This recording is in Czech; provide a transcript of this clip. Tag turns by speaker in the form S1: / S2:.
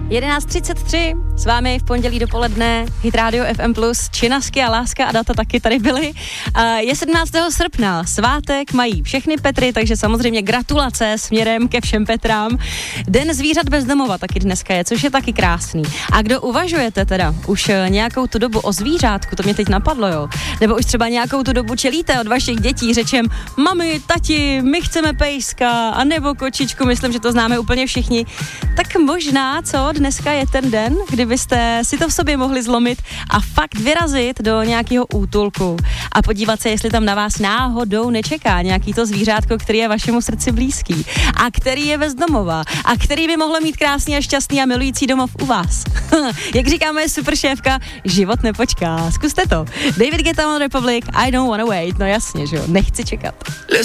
S1: 11:33, s vámi v pondělí dopoledne, Hit Radio FM+, Činasky a Láska a Data taky tady byly. Je 17. srpna, svátek mají všechny Petry, takže samozřejmě gratulace směrem ke všem Petrám. Den zvířat bez domova taky dneska je, což je taky krásný. A kdo uvažujete teda už nějakou tu dobu o zvířátku, to mě teď napadlo, jo, nebo už třeba nějakou tu dobu čelíte od vašich dětí řečem mami, tati, my chceme pejska, a nebo kočičku, myslím, že to známe úplně všichni, tak možná, co, dneska je ten den, kdybyste si to v sobě mohli zlomit a fakt vyrazit do nějakého útulku a podívat se, jestli tam na vás náhodou nečeká nějaký to zvířátko, který je vašemu srdci blízký a který je bezdomova a který by mohlo mít krásný a šťastný a milující domov u vás. Jak říká moje super šéfka, život nepočká. Zkuste to. David Guetta, One Republic, I don't wanna wait. No jasně, že jo, nechci čekat.